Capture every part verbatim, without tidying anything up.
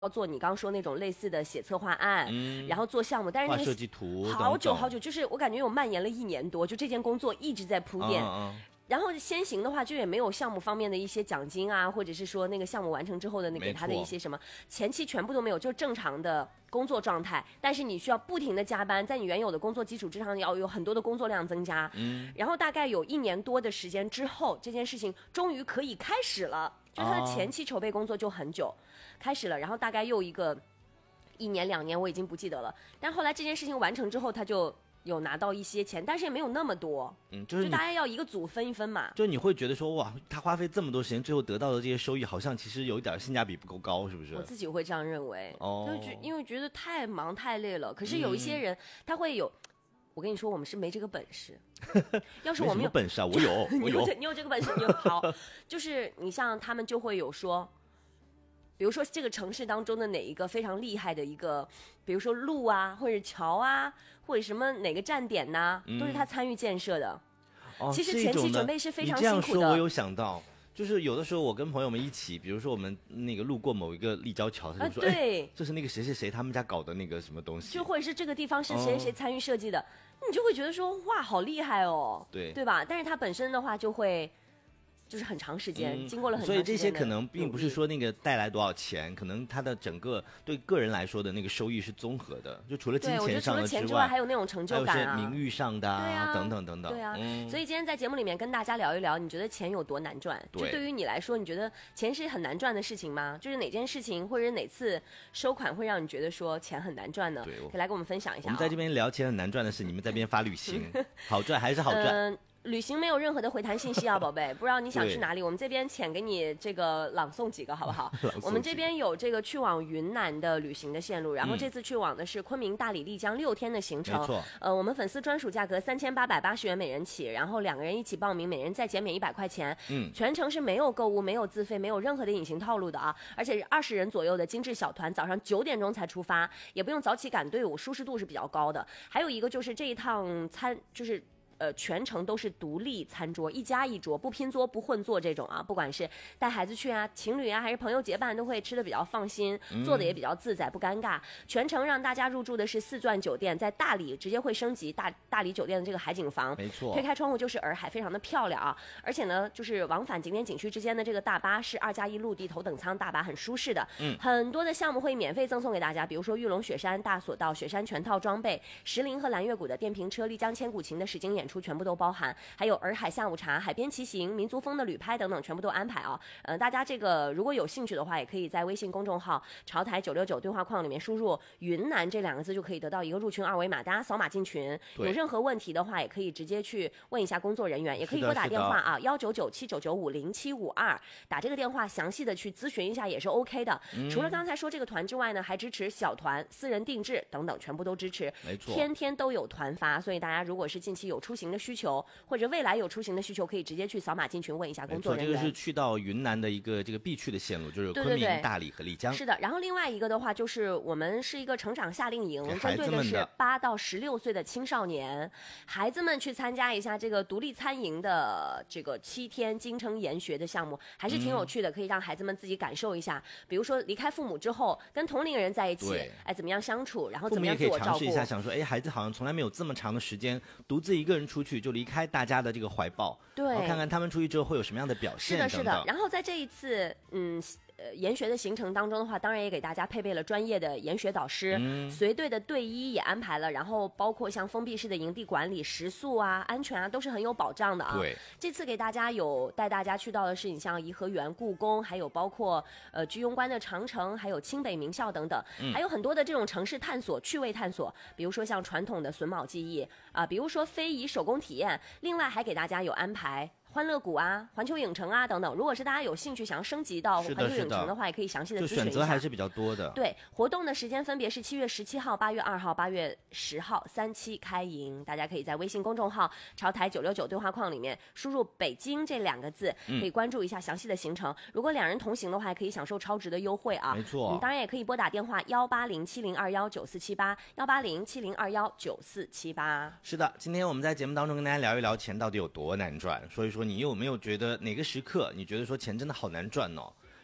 要做你刚刚说那种类似的写策划案， 嗯， 然后做项目，但是那个画设计图好久好久，就是我感觉有蔓延了一年多，就这件工作一直在铺垫。 嗯嗯， 然后先行的话，就也没有项目方面的一些奖金啊，或者是说那个项目完成之后的那给他的一些什么，前期全部都没有，就正常的工作状态。但是你需要不停的加班，在你原有的工作基础之上，要有很多的工作量增加。嗯，然后大概有一年多的时间之后，这件事情终于可以开始了。就是他的前期筹备工作就很久，哦、开始了，然后大概又一个一年两年，我已经不记得了。但后来这件事情完成之后，他就有拿到一些钱，但是也没有那么多。 嗯，就是就大家要一个组分一分嘛。 就你会觉得说，哇，他花费这么多时间，最后得到的这些收益，好像其实有一点性价比不够高，是不是？ 我自己会这样认为。 哦， 就觉因为觉得太忙太累了。可是有一些人、嗯、他会有。我跟你说，我们是没这个本事。要是我们有本事啊，我有，我有， 你有这个本事，你有好。就是你像他们就会有说，比如说这个城市当中的哪一个非常厉害的一个，比如说路啊，或者桥啊，或者什么哪个站点呐、啊嗯，都是他参与建设的。 哦， 其实前期准备是非常辛苦的。 你这样说，我有想到。就是有的时候我跟朋友们一起，比如说我们那个路过某一个立交桥，他就说：“ 啊、对、 哎，这是那个谁谁谁他们家搞的那个什么东西。” 就或者是这个地方是谁谁参与设计的、哦，你就会觉得说哇，好厉害哦， 对对吧？但是它本身的话就会。就是很长时间、嗯，经过了很长时间， 所以这些可能并不是说那个带来多少钱，可能它的整个对个人来说的那个收益是综合的，就除了金钱上的之外， 除了钱之外，还有那种成就感啊，还有些名誉上的啊， 啊等等等等。 对啊、 嗯， 所以今天在节目里面跟大家聊一聊，你觉得钱有多难赚？ 对， 就对于你来说，你觉得钱是很难赚的事情吗？就是哪件事情或者哪次收款会让你觉得说钱很难赚呢？ 对， 可以来跟我们分享一下、哦。 我们在这边聊钱很难赚的事，你们在这边发旅行，好赚还是好赚？ 嗯旅行没有任何的回弹信息啊，宝贝，不知道你想去哪里？我们这边浅给你这个朗诵几个好不好？我们这边有这个去往云南的旅行的线路，然后这次去往的是昆明、大理、丽江六天的行程。 没错。 呃，我们粉丝专属价格三千八百八十元每人起，然后两个人一起报名，每人再减免一百块钱。 嗯， 全程是没有购物、没有自费、没有任何的隐形套路的啊，而且是二十人左右的精致小团，早上九点钟才出发，也不用早起赶队伍，舒适度是比较高的。还有一个就是这一趟餐就是。呃，全程都是独立餐桌，一家一桌，不拼桌不混坐这种啊。不管是带孩子去啊、情侣啊，还是朋友结伴，都会吃的比较放心，做的也比较自在，不尴尬。全程让大家入住的是四钻酒店，在大理直接会升级大大理酒店的这个海景房， 没错， 推开窗户就是洱海，非常的漂亮啊。而且呢，就是往返景点景区之间的这个大巴是二加一陆地头等舱大巴，很舒适的。 嗯， 很多的项目会免费赠送给大家，比如说玉龙雪山大索道、雪山全套装备、石林和蓝月谷的电瓶车、丽江千古情的实景演出全部都包含。还有洱海下午茶、海边骑行、民族风的旅拍等等，全部都安排啊。呃，大家这个如果有兴趣的话，也可以在微信公众号“潮台九六九”对话框里面输入“云南”这两个字，就可以得到一个入群二维码，大家扫码进群。有任何问题的话，也可以直接去问一下工作人员，也可以拨打电话啊，幺九九七九九五零七五二，打这个电话详细的去咨询一下也是 OK 的。嗯、除了刚才说这个团之外呢，还支持小团、私人定制等等，全部都支持。 没错， 天天都有团发，所以大家如果是近期有出行的需求。或者未来有出行的需求，可以直接去扫码进群问一下工作人员。 这个是去到云南的一个这个必去的线路，就是昆明、 对对对大理和丽江。 是的，然后另外一个的话，就是我们是一个成长夏令营，针对的是八到十六岁的青少年孩子们去参加一下这个独立餐营的这个七天京城研学的项目，还是挺有趣的，嗯、可以让孩子们自己感受一下。比如说离开父母之后，跟同龄人在一起，哎，怎么样相处，然后怎么样自我照顾。 父母也可以尝试一下，想说，哎，孩子好像从来没有这么长的时间独自一个人出去，就离开大家的这个怀抱， 对， 看看他们出去之后会有什么样的表现。 是的，是的。然后在这一次，嗯。呃，研学的行程当中的话，当然也给大家配备了专业的研学导师，嗯、随队的队医也安排了，然后包括像封闭式的营地管理、食宿啊、安全啊，都是很有保障的啊。 对， 这次给大家有带大家去到的是你像颐和园、故宫，还有包括呃居庸关的长城，还有清北名校等等，嗯、还有很多的这种城市探索、趣味探索，比如说像传统的榫卯技艺啊、呃，比如说非遗手工体验，另外还给大家有安排。欢乐谷啊、环球影城啊等等，如果是大家有兴趣想要升级到环球影城的话，也可以详细的咨询一下。 就选择还是比较多的。 对，活动的时间分别是七月十七号、八月二号、八月十号三期开营，大家可以在微信公众号“潮台九六九”对话框里面输入“北京”这两个字，可以关注一下详细的行程。嗯、如果两人同行的话，可以享受超值的优惠啊。 没错。 嗯，当然也可以拨打电话幺八零七零二幺九四七八幺八零七零二幺九四七八。 是的，今天我们在节目当中跟大家聊一聊钱到底有多难赚，所以说你有没有觉得？哪个时刻你觉得说钱真的好难赚哦？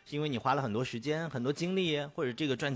是因为你花了很多时间、很多精力，或者这个赚